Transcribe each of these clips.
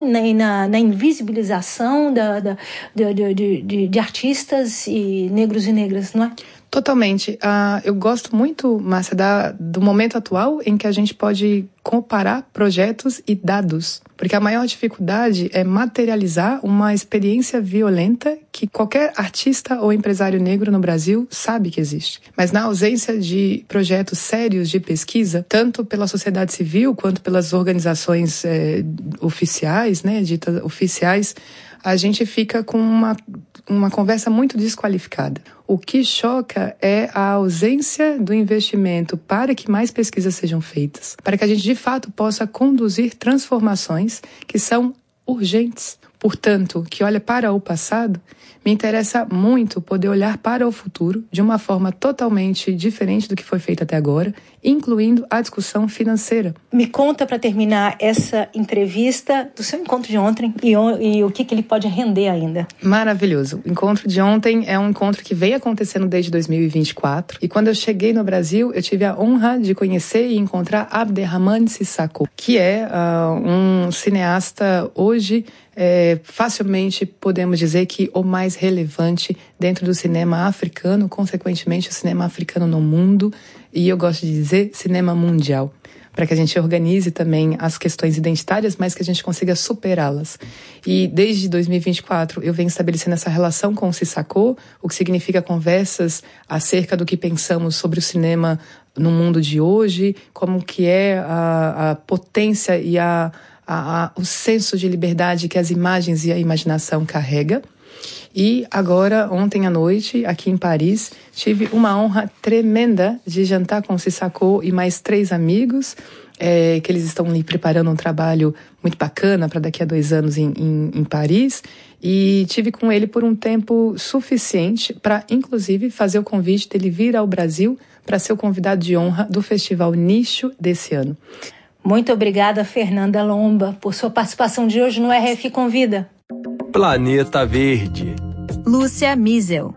na invisibilização de artistas e negros e negras, não é? Totalmente. Eu gosto muito, Márcia, do momento atual em que a gente pode comparar projetos e dados. Porque a maior dificuldade é materializar uma experiência violenta que qualquer artista ou empresário negro no Brasil sabe que existe. Mas na ausência de projetos sérios de pesquisa, tanto pela sociedade civil quanto pelas organizações oficiais, né, ditas oficiais, a gente fica com uma conversa muito desqualificada. O que choca é a ausência do investimento para que mais pesquisas sejam feitas, para que a gente de fato possa conduzir transformações que são urgentes. Portanto, que olha para o passado, me interessa muito poder olhar para o futuro de uma forma totalmente diferente do que foi feito até agora, incluindo a discussão financeira. Me conta, para terminar essa entrevista, do seu encontro de ontem e o que ele pode render ainda. Maravilhoso. O encontro de ontem é um encontro que vem acontecendo desde 2024. E quando eu cheguei no Brasil, eu tive a honra de conhecer e encontrar Abderrahmane Sissako, que é um cineasta hoje facilmente podemos dizer que o mais relevante dentro do cinema africano, consequentemente o cinema africano no mundo, e eu gosto de dizer cinema mundial, para que a gente organize também as questões identitárias, mas que a gente consiga superá-las. E desde 2024 eu venho estabelecendo essa relação com o Sissako, o que significa conversas acerca do que pensamos sobre o cinema no mundo de hoje, como que é a potência e o senso de liberdade que as imagens e a imaginação carrega. E agora, ontem à noite, aqui em Paris, tive uma honra tremenda de jantar com o Sissako e mais 3 amigos, que eles estão ali preparando um trabalho muito bacana para daqui a 2 anos em Paris. E tive com ele por um tempo suficiente para, inclusive, fazer o convite dele vir ao Brasil para ser o convidado de honra do Festival Nicho desse ano. Muito obrigada, Fernanda Lomba, por sua participação de hoje no RF Convida. Planeta Verde. Lúcia Miesel.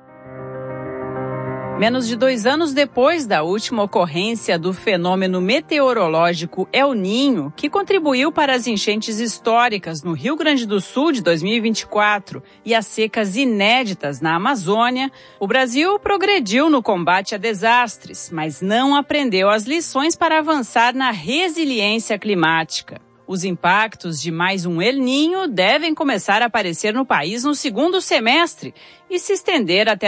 Menos de 2 anos depois da última ocorrência do fenômeno meteorológico El Niño, que contribuiu para as enchentes históricas no Rio Grande do Sul de 2024 e as secas inéditas na Amazônia, o Brasil progrediu no combate a desastres, mas não aprendeu as lições para avançar na resiliência climática. Os impactos de mais um El Niño devem começar a aparecer no país no segundo semestre e se estender até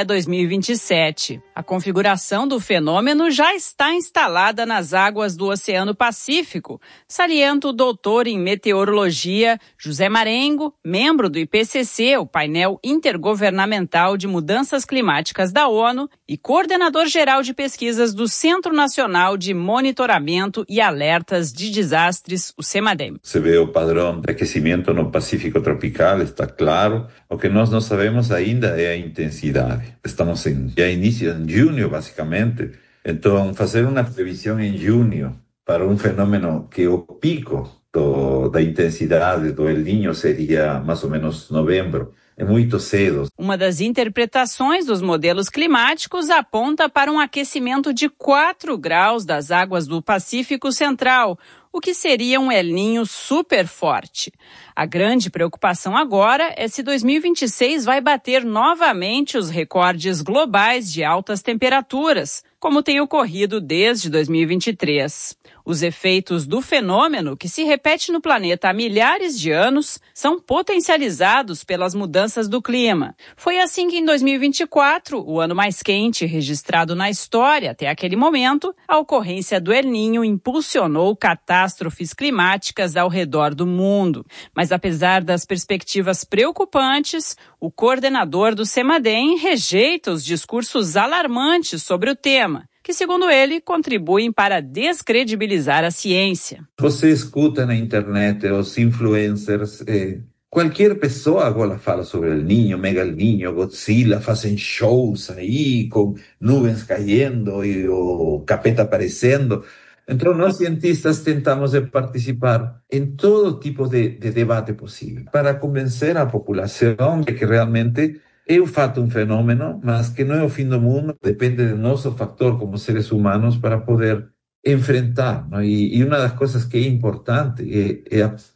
2027. A configuração do fenômeno já está instalada nas águas do Oceano Pacífico, salienta o doutor em meteorologia José Marengo, membro do IPCC, o painel intergovernamental de mudanças climáticas da ONU, e coordenador-geral de pesquisas do Centro Nacional de Monitoramento e Alertas de Desastres, o CEMADEM. Se vê o padrão de aquecimento no Pacífico tropical, está claro. O que nós não sabemos ainda é a intensidade. Estamos já início em junho, basicamente. Então, fazer uma previsão em junho para um fenômeno que o pico da intensidade do El Niño seria mais ou menos novembro. É muito cedo. Uma das interpretações dos modelos climáticos aponta para um aquecimento de 4 graus das águas do Pacífico Central, o que seria um El Niño super forte. A grande preocupação agora é se 2026 vai bater novamente os recordes globais de altas temperaturas, como tem ocorrido desde 2023. Os efeitos do fenômeno, que se repete no planeta há milhares de anos, são potencializados pelas mudanças do clima. Foi assim que em 2024, o ano mais quente registrado na história até aquele momento, a ocorrência do El Niño impulsionou catástrofes climáticas ao redor do mundo. Mas apesar das perspectivas preocupantes, o coordenador do CEMADEM rejeita os discursos alarmantes sobre o tema, que, segundo ele, contribuem para descredibilizar a ciência. Você escuta na internet os influencers, qualquer pessoa agora fala sobre El Niño, Mega El Niño, Godzilla, fazem shows aí com nuvens caindo e o capeta aparecendo. Então, nós cientistas tentamos participar em todo tipo de debate possível para convencer a população de que realmente é o fato um fenômeno, mas que não é o fim do mundo, depende do nosso fator como seres humanos para poder enfrentar, não? E uma das coisas que é importante é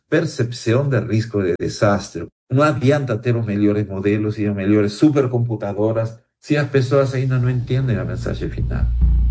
percepção de risco de desastre. Não adianta ter os melhores modelos e as melhores supercomputadoras se as pessoas ainda não entendem a mensagem final.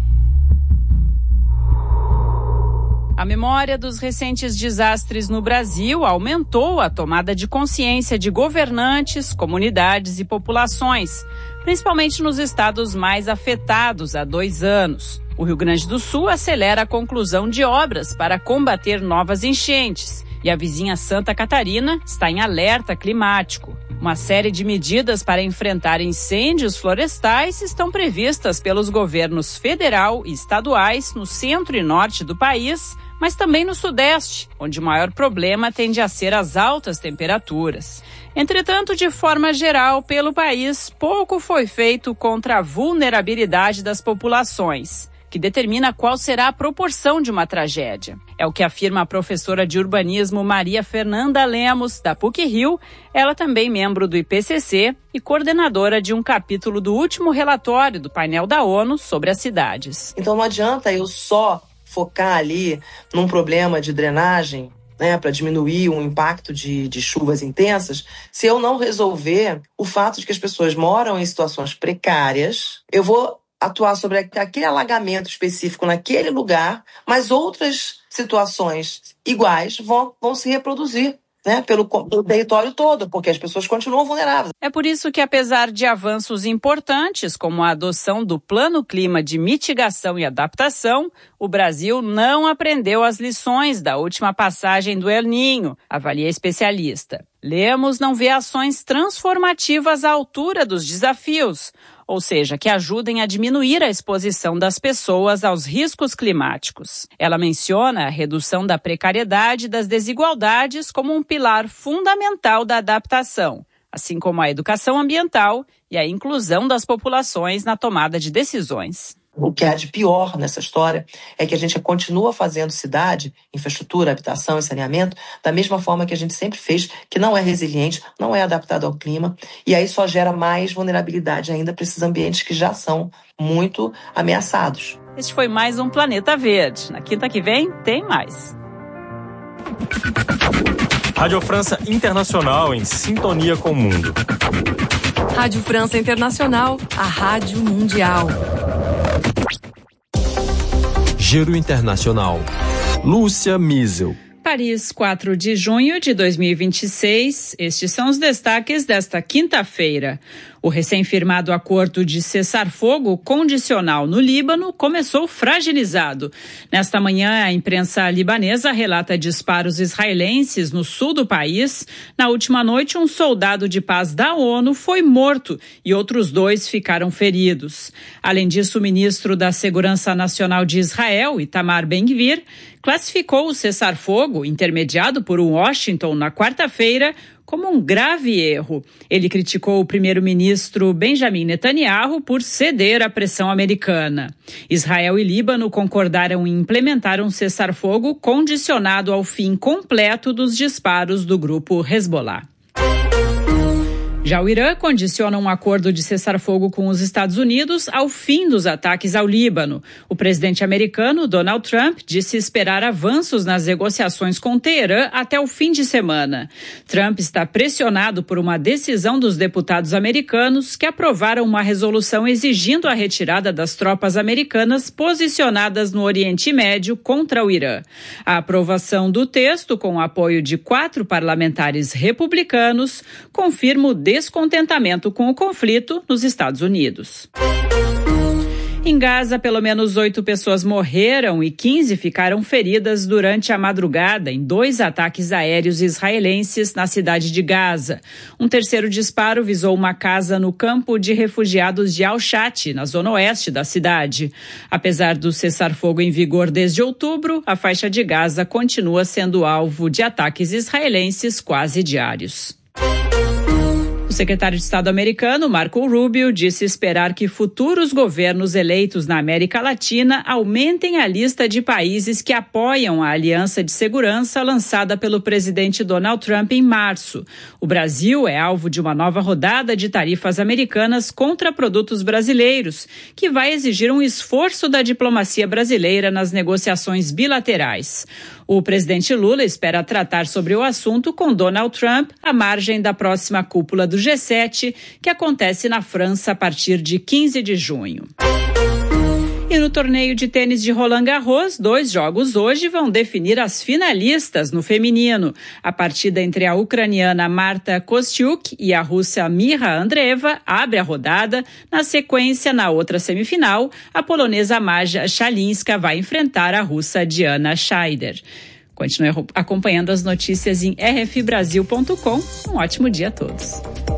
A memória dos recentes desastres no Brasil aumentou a tomada de consciência de governantes, comunidades e populações, principalmente nos estados mais afetados há 2 anos. O Rio Grande do Sul acelera a conclusão de obras para combater novas enchentes e a vizinha Santa Catarina está em alerta climático. Uma série de medidas para enfrentar incêndios florestais estão previstas pelos governos federal e estaduais no centro e norte do país, mas também no Sudeste, onde o maior problema tende a ser as altas temperaturas. Entretanto, de forma geral, pelo país, pouco foi feito contra a vulnerabilidade das populações, que determina qual será a proporção de uma tragédia. É o que afirma a professora de urbanismo Maria Fernanda Lemos, da PUC-Rio, ela também membro do IPCC e coordenadora de um capítulo do último relatório do painel da ONU sobre as cidades. Então não adianta eu só focar ali num problema de drenagem, né, para diminuir o impacto de chuvas intensas, se eu não resolver o fato de que as pessoas moram em situações precárias, eu vou atuar sobre aquele alagamento específico naquele lugar, mas outras situações iguais vão se reproduzir, né, pelo território todo, porque as pessoas continuam vulneráveis. É por isso que, apesar de avanços importantes, como a adoção do Plano Clima de Mitigação e Adaptação, o Brasil não aprendeu as lições da última passagem do El Niño, avalia a especialista. Lemos não vê ações transformativas à altura dos desafios, ou seja, que ajudem a diminuir a exposição das pessoas aos riscos climáticos. Ela menciona a redução da precariedade e das desigualdades como um pilar fundamental da adaptação, assim como a educação ambiental e a inclusão das populações na tomada de decisões. O que há de pior nessa história é que a gente continua fazendo cidade, infraestrutura, habitação e saneamento da mesma forma que a gente sempre fez, que não é resiliente, não é adaptado ao clima, e aí só gera mais vulnerabilidade ainda para esses ambientes que já são muito ameaçados. Este foi mais um Planeta Verde. Na quinta que vem, tem mais. Rádio França Internacional, em sintonia com o mundo. Rádio França Internacional, a rádio mundial. Giro Internacional. Lúcia Mizel. Paris, 4 de junho de 2026. Estes são os destaques desta quinta-feira. O recém-firmado acordo de cessar-fogo condicional no Líbano começou fragilizado. Nesta manhã, a imprensa libanesa relata disparos israelenses no sul do país. Na última noite, um soldado de paz da ONU foi morto e outros 2 ficaram feridos. Além disso, o ministro da Segurança Nacional de Israel, Itamar Ben-Gvir, classificou o cessar-fogo, intermediado por Washington na quarta-feira, como um grave erro. Ele criticou o primeiro-ministro Benjamin Netanyahu por ceder à pressão americana. Israel e Líbano concordaram em implementar um cessar-fogo condicionado ao fim completo dos disparos do grupo Hezbollah. Já o Irã condiciona um acordo de cessar-fogo com os Estados Unidos ao fim dos ataques ao Líbano. O presidente americano, Donald Trump, disse esperar avanços nas negociações com Teherã até o fim de semana. Trump está pressionado por uma decisão dos deputados americanos que aprovaram uma resolução exigindo a retirada das tropas americanas posicionadas no Oriente Médio contra o Irã. A aprovação do texto, com o apoio de 4 parlamentares republicanos, confirma o descontentamento com o conflito nos Estados Unidos. Em Gaza, pelo menos 8 pessoas morreram e 15 ficaram feridas durante a madrugada em 2 ataques aéreos israelenses na cidade de Gaza. Um terceiro disparo visou uma casa no campo de refugiados de Al-Shati, na zona oeste da cidade. Apesar do cessar-fogo em vigor desde outubro, a faixa de Gaza continua sendo alvo de ataques israelenses quase diários. O secretário de Estado americano, Marco Rubio, disse esperar que futuros governos eleitos na América Latina aumentem a lista de países que apoiam a aliança de segurança lançada pelo presidente Donald Trump em março. O Brasil é alvo de uma nova rodada de tarifas americanas contra produtos brasileiros, que vai exigir um esforço da diplomacia brasileira nas negociações bilaterais. O presidente Lula espera tratar sobre o assunto com Donald Trump à margem da próxima cúpula do G7, que acontece na França a partir de 15 de junho. E no torneio de tênis de Roland Garros, 2 jogos hoje vão definir as finalistas no feminino. A partida entre a ucraniana Marta Kostyuk e a russa Mira Andreeva abre a rodada. Na sequência, na outra semifinal, a polonesa Maja Shalinska vai enfrentar a russa Diana Scheider. Continue acompanhando as notícias em rfbrasil.com. Um ótimo dia a todos.